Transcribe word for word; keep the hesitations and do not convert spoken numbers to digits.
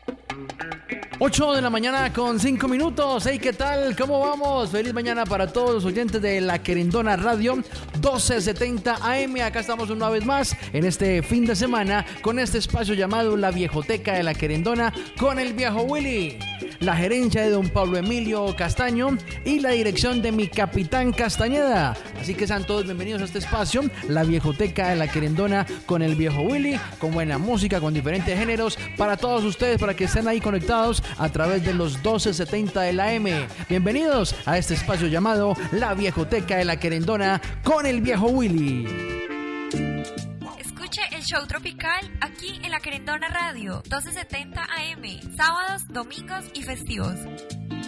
ocho de la mañana con cinco minutos. Hey, ¿qué tal? ¿Cómo vamos? Feliz mañana para todos los oyentes de La Querendona Radio doce setenta A M. Acá estamos una vez más en este fin de semana con este espacio llamado La Viejoteca de La Querendona con el viejo Willy, la gerencia de don Pablo Emilio Castaño y la dirección de mi capitán Castañeda. Así que sean todos bienvenidos a este espacio, La Viejoteca de La Querendona con el viejo Willy, con buena música, con diferentes géneros para todos ustedes, para que estén ahí conectados a través de los doce setenta de la M. Bienvenidos a este espacio llamado La Viejoteca de La Querendona con el viejo Willy. Escuche el show tropical aquí en La Querendona Radio doce setenta A M, sábados, domingos y festivos.